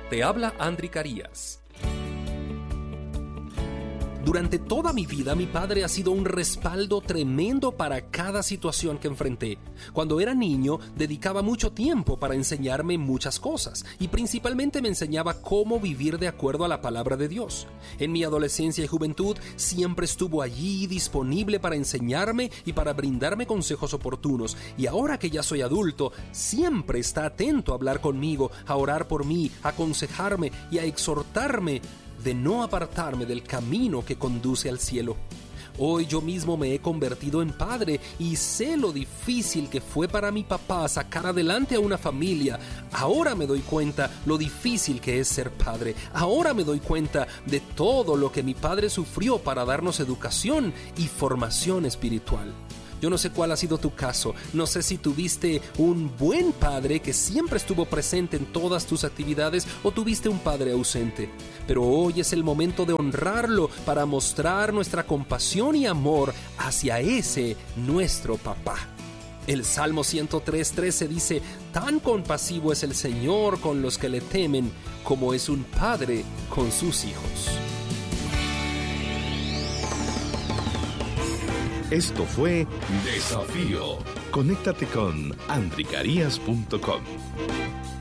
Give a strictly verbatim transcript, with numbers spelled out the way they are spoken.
Te habla Andri Carías. Durante toda mi vida, mi padre ha sido un respaldo tremendo para cada situación que enfrenté. Cuando era niño, dedicaba mucho tiempo para enseñarme muchas cosas, y principalmente me enseñaba cómo vivir de acuerdo a la palabra de Dios. En mi adolescencia y juventud, siempre estuvo allí disponible para enseñarme y para brindarme consejos oportunos, y ahora que ya soy adulto, siempre está atento a hablar conmigo, a orar por mí, a aconsejarme y a exhortarme de no apartarme del camino que conduce al cielo. Hoy yo mismo me he convertido en padre y sé lo difícil que fue para mi papá sacar adelante a una familia. Ahora me doy cuenta lo difícil que es ser padre. Ahora me doy cuenta de todo lo que mi padre sufrió para darnos educación y formación espiritual. Yo no sé cuál ha sido tu caso, no sé si tuviste un buen padre que siempre estuvo presente en todas tus actividades o tuviste un padre ausente. Pero hoy es el momento de honrarlo para mostrar nuestra compasión y amor hacia ese nuestro papá. El Salmo ciento tres, trece dice: tan compasivo es el Señor con los que le temen, como es un padre con sus hijos. Esto fue Desafío. Conéctate con andri carías punto com.